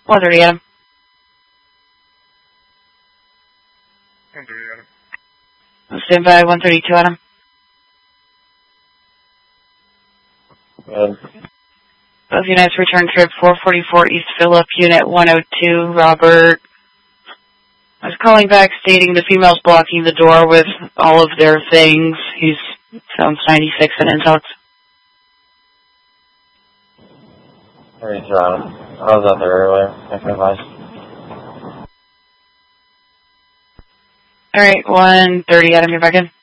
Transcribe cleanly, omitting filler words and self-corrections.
130, Adam. 130, Adam. Stand by, 132, Adam. Both units return trip 444 East Phillip, Unit 102, Robert. I was calling back stating the female's blocking the door with all of their things. He sounds 96 in his notes. Alright, Adam. I was out there earlier. I can advise. Alright, 130, Adam, you're back in.